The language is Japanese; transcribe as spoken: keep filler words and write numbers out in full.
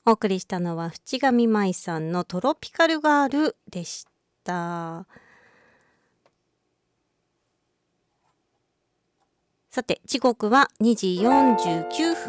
お送りしたのは淵上舞さんのトロピカルガールでした。さて時刻はにじよんじゅうきゅうふん